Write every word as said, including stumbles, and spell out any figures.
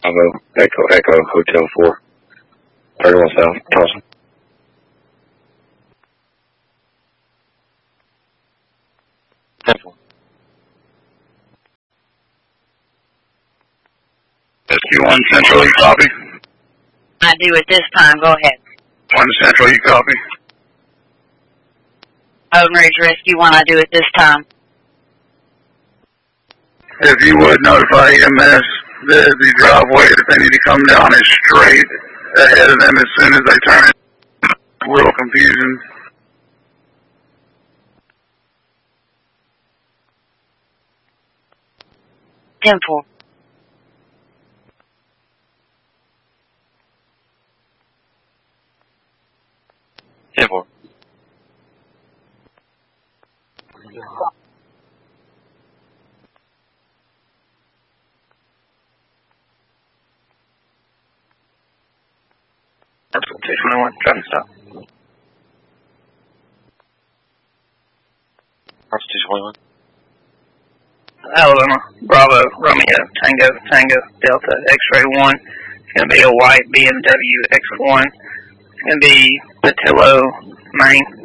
Bravo, Echo, Echo, Hotel four, thirty-one South, Tulsa. Temple. S Q one Central, you copy? I do at this time, go ahead. one Central, you copy? Owen Ridge Rescue one, I do at this time. If you would notify E M S, the, the driveway, if they need to come down, is straight ahead of them as soon as they turn it. Little confusion. Temple. Temple. That's two twenty-one, traffic stop. That's two twenty-one. Alabama, Bravo, Romeo, Tango, Tango, Delta, X-ray one. It's going to be a white B M W X one. It's going to be Patillo, Maine.